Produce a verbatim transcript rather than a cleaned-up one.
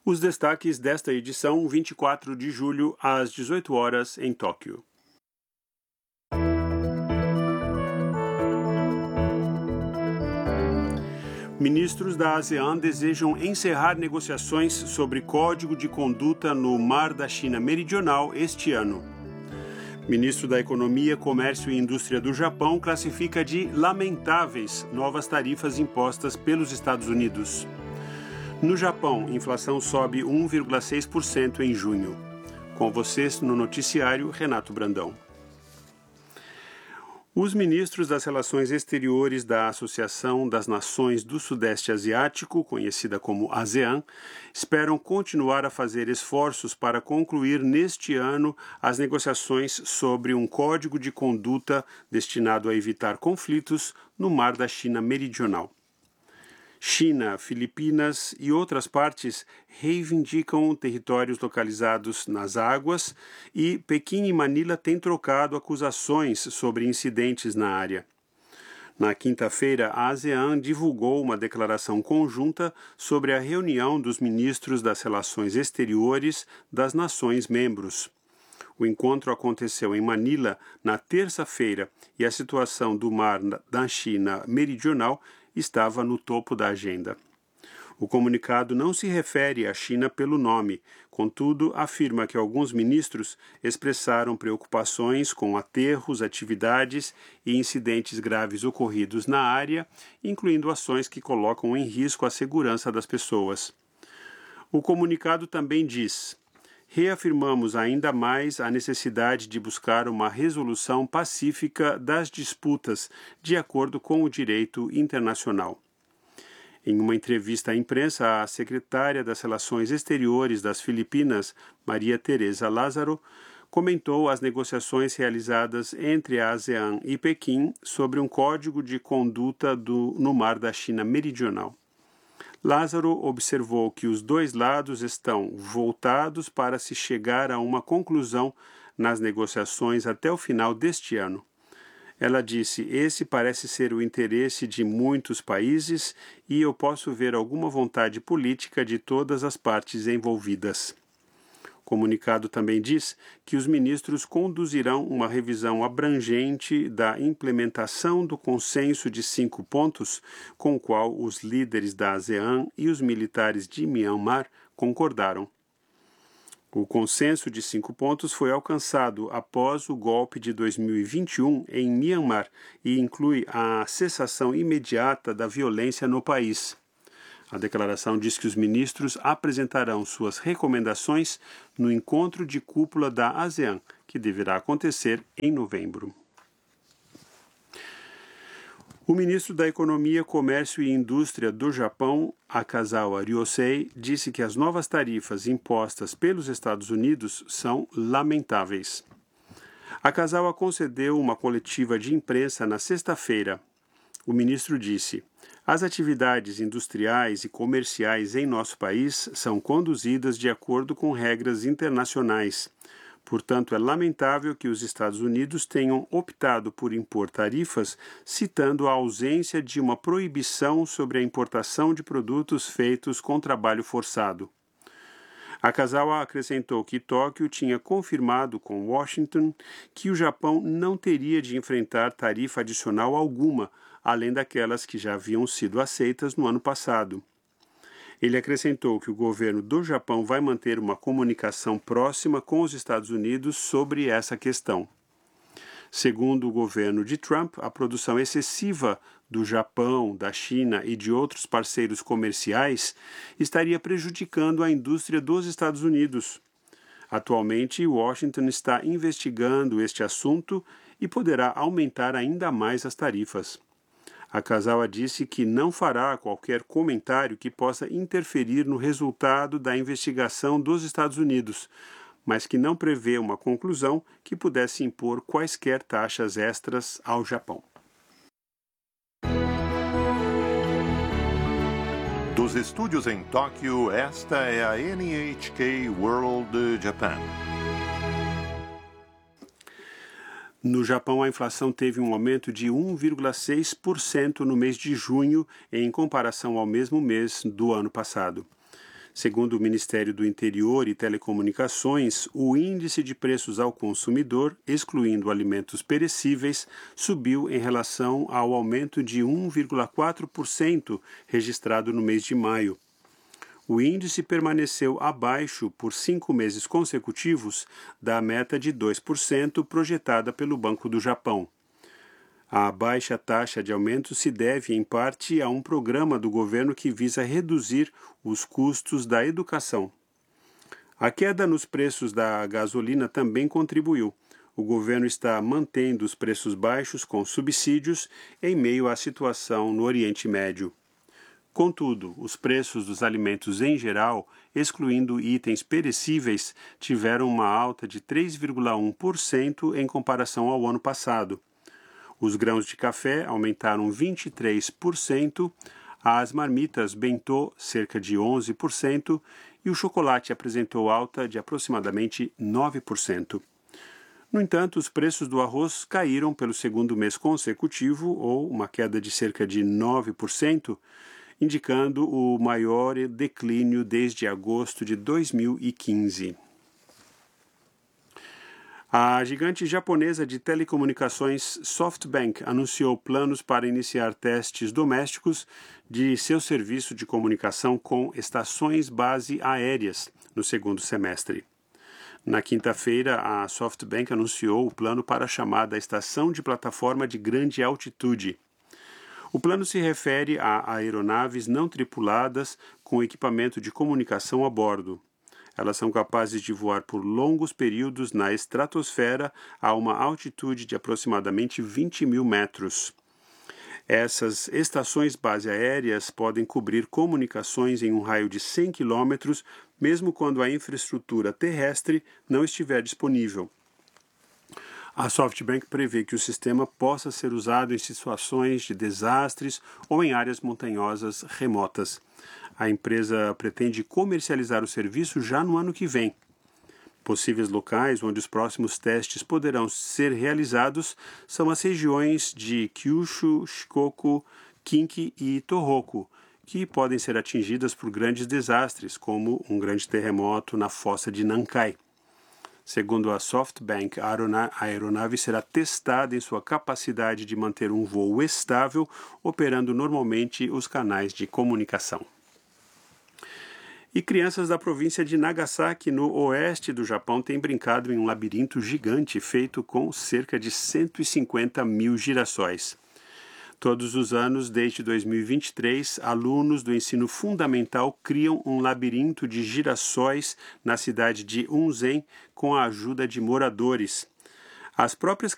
Os destaques desta edição, vinte e quatro de julho, às dezoito horas, em Tóquio. Ministros da ASEAN desejam encerrar negociações sobre código de conduta no Mar da China Meridional este ano. Ministro da Economia, Comércio e Indústria do Japão classifica de lamentáveis novas tarifas impostas pelos Estados Unidos. No Japão, inflação sobe um vírgula seis por cento em junho. Com vocês no noticiário, Renato Brandão. Os ministros das Relações Exteriores da Associação das Nações do Sudeste Asiático, conhecida como ASEAN, esperam continuar a fazer esforços para concluir neste ano as negociações sobre um código de conduta destinado a evitar conflitos no Mar da China Meridional. China, Filipinas e outras partes reivindicam territórios localizados nas águas e Pequim e Manila têm trocado acusações sobre incidentes na área. Na quinta-feira, a ASEAN divulgou uma declaração conjunta sobre a reunião dos ministros das Relações Exteriores das nações membros. O encontro aconteceu em Manila na terça-feira e a situação do mar da China Meridional estava no topo da agenda. O comunicado não se refere à China pelo nome, contudo, afirma que alguns ministros expressaram preocupações com aterros, atividades e incidentes graves ocorridos na área, incluindo ações que colocam em risco a segurança das pessoas. O comunicado também diz: reafirmamos ainda mais a necessidade de buscar uma resolução pacífica das disputas de acordo com o direito internacional. Em uma entrevista à imprensa, a secretária das Relações Exteriores das Filipinas, Maria Teresa Lázaro, comentou as negociações realizadas entre a ASEAN e Pequim sobre um código de conduta do, no Mar da China Meridional. Lázaro observou que os dois lados estão voltados para se chegar a uma conclusão nas negociações até o final deste ano. Ela disse: esse parece ser o interesse de muitos países e eu posso ver alguma vontade política de todas as partes envolvidas. O comunicado também diz que os ministros conduzirão uma revisão abrangente da implementação do consenso de cinco pontos com o qual os líderes da ASEAN e os militares de Myanmar concordaram. O consenso de cinco pontos foi alcançado após o golpe de dois mil e vinte e um em Myanmar e inclui a cessação imediata da violência no país. A declaração diz que os ministros apresentarão suas recomendações no encontro de cúpula da ASEAN, que deverá acontecer em novembro. O ministro da Economia, Comércio e Indústria do Japão, Akazawa Ryosei, disse que as novas tarifas impostas pelos Estados Unidos são lamentáveis. Akazawa concedeu uma coletiva de imprensa na sexta-feira. O ministro disse: as atividades industriais e comerciais em nosso país são conduzidas de acordo com regras internacionais. Portanto, é lamentável que os Estados Unidos tenham optado por impor tarifas, citando a ausência de uma proibição sobre a importação de produtos feitos com trabalho forçado. Akazawa acrescentou que Tóquio tinha confirmado com Washington que o Japão não teria de enfrentar tarifa adicional alguma, além daquelas que já haviam sido aceitas no ano passado. Ele acrescentou que o governo do Japão vai manter uma comunicação próxima com os Estados Unidos sobre essa questão. Segundo o governo de Trump, a produção excessiva do Japão, da China e de outros parceiros comerciais estaria prejudicando a indústria dos Estados Unidos. Atualmente, Washington está investigando este assunto e poderá aumentar ainda mais as tarifas. Akazawa disse que não fará qualquer comentário que possa interferir no resultado da investigação dos Estados Unidos, mas que não prevê uma conclusão que pudesse impor quaisquer taxas extras ao Japão. Dos estúdios em Tóquio, esta é a N H K World Japan. No Japão, a inflação teve um aumento de um vírgula seis por cento no mês de junho, em comparação ao mesmo mês do ano passado. Segundo o Ministério do Interior e Telecomunicações, o índice de preços ao consumidor, excluindo alimentos perecíveis, subiu em relação ao aumento de um vírgula quatro por cento registrado no mês de maio. O índice permaneceu abaixo por cinco meses consecutivos da meta de dois por cento projetada pelo Banco do Japão. A baixa taxa de aumento se deve, em parte, a um programa do governo que visa reduzir os custos da educação. A queda nos preços da gasolina também contribuiu. O governo está mantendo os preços baixos com subsídios em meio à situação no Oriente Médio. Contudo, os preços dos alimentos em geral, excluindo itens perecíveis, tiveram uma alta de três vírgula um por cento em comparação ao ano passado. Os grãos de café aumentaram vinte e três por cento, as marmitas bentô cerca de onze por cento e o chocolate apresentou alta de aproximadamente nove por cento. No entanto, os preços do arroz caíram pelo segundo mês consecutivo, ou uma queda de cerca de nove por cento, indicando o maior declínio desde agosto de dois mil e quinze. A gigante japonesa de telecomunicações SoftBank anunciou planos para iniciar testes domésticos de seu serviço de comunicação com estações base aéreas no segundo semestre. Na quinta-feira, a SoftBank anunciou o plano para a chamada Estação de Plataforma de Grande Altitude. O plano se refere a aeronaves não tripuladas com equipamento de comunicação a bordo. Elas são capazes de voar por longos períodos na estratosfera a uma altitude de aproximadamente vinte mil metros. Essas estações base aéreas podem cobrir comunicações em um raio de cem quilômetros, mesmo quando a infraestrutura terrestre não estiver disponível. A SoftBank prevê que o sistema possa ser usado em situações de desastres ou em áreas montanhosas remotas. A empresa pretende comercializar o serviço já no ano que vem. Possíveis locais onde os próximos testes poderão ser realizados são as regiões de Kyushu, Shikoku, Kinki e Tohoku, que podem ser atingidas por grandes desastres, como um grande terremoto na fossa de Nankai. Segundo a SoftBank, a aeronave será testada em sua capacidade de manter um voo estável, operando normalmente os canais de comunicação. E crianças da província de Nagasaki, no oeste do Japão, têm brincado em um labirinto gigante feito com cerca de cento e cinquenta mil girassóis. Todos os anos, desde dois mil e vinte e três, alunos do ensino fundamental criam um labirinto de girassóis na cidade de Unzen com a ajuda de moradores. As próprias